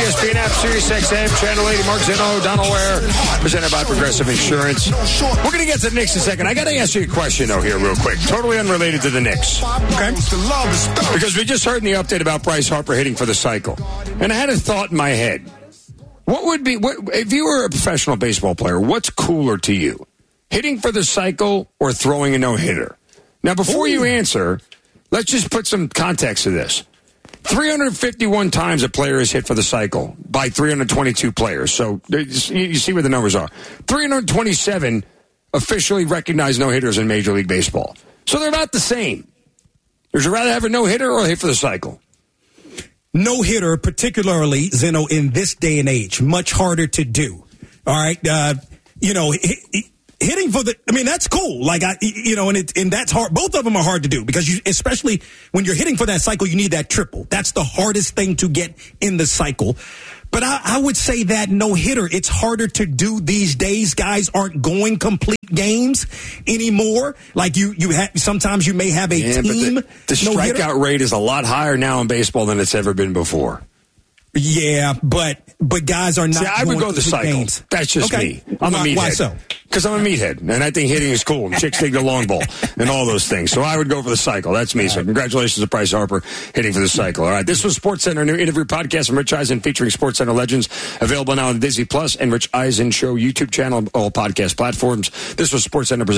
ESPN app, Sirius XM, Channel 80, Mark Zeno, Donald Ware, presented by Progressive Insurance. We're going to get to the Knicks in a second. I got to ask you a question, though, here real quick. Totally unrelated to the Knicks. Okay? Because we just heard in the update about Bryce Harper hitting for the cycle. And I had a thought in my head. If you were a professional baseball player, what's cooler to you? Hitting for the cycle or throwing a no-hitter? Now, before you answer, let's just put some context to this. 351 times a player is hit for the cycle by 322 players. So you see where the numbers are. 327 officially recognized no-hitters in Major League Baseball. So they're about the same. Would you rather have a no-hitter or a hit for the cycle? No-hitter, particularly, Zeno, in this day and age, much harder to do. All right? Hitting for that's cool. And that's hard. Both of them are hard to do because especially when you're hitting for that cycle, you need that triple. That's the hardest thing to get in the cycle. But I would say that no-hitter, it's harder to do these days. Guys aren't going complete games anymore. Like sometimes you may have a team. But the strikeout rate is a lot higher now in baseball than it's ever been before. Yeah, but guys are not. I would go the cycle. Games. That's just me. I'm a meathead. Why so? Because I'm a meathead, and I think hitting is cool. And chicks dig the long ball and all those things. So I would go for the cycle. That's me. So congratulations to Bryce Harper hitting for the cycle. All right, this was SportsCenter, new interview podcast from Rich Eisen featuring SportsCenter legends, available now on Disney Plus and Rich Eisen Show YouTube channel, all podcast platforms. This was SportsCenter presented